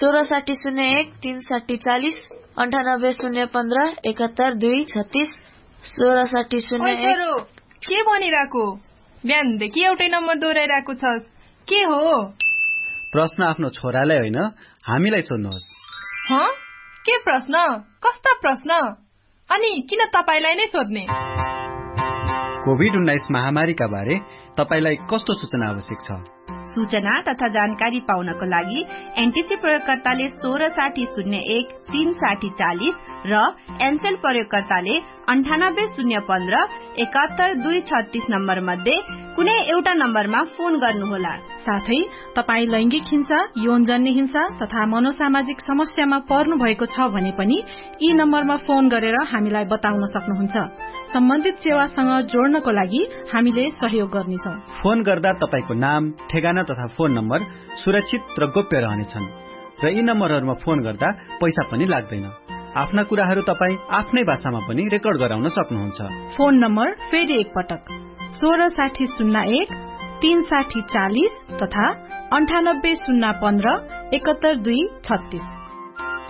1660 360 40 98 015 71 2 36 1660 के भनिरहेको? बिहानदेखि एउटै नम्बर दोहोऱ्याइरहेको छस्, के हो? प्रश्न आफ्नो छोरालाई होइन, हामीलाई सोध्नुहोस्। के प्रश्न? कस्ता प्रश्न? अनि किन तपाईलाई नै सोध्ने? कोभिड-19 महामारीका बारे तपाईलाई कस्तो सूचना आवश्यक छ? सूचना तथा जानकारी पाउनको लागि एनटीसी प्रयोगकर्ताले 1660 01 360 40 र एनसेल प्रयोगकर्ताले 98 015 71 236 नम्बर मध्ये कुनै एउटा नम्बरमा फोन गर्नुहोला। साथै तपाई लैंगिक हिंसा, यौनजन्य हिंसा तथा मनोसामाजिक समस्यामा पर्नु भएको छ भने पनि यी नम्बरमा फोन गरेर हामीलाई बताउन सक्नुहुन्छ। सम्बन्धित सेवासँग जोड्नको लागि हामीले सहयोग गर्नेछौं। फोन गर्दा तपाईको नाम, ठेगाना तथा फोन नम्बर सुरक्षित र गोप्य रहनेछन् र यी नम्बरहरुमा फोन गर्दा पैसा पनि लाग्दैन। आफ्ना कुराहरु तपाई आफ्नै भाषामा पनि रेकर्ड गराउन सक्नुहुन्छ। फोन नम्बर फेरि एक पटक 1660 01 360 40 तथा 98 015 71 2 36।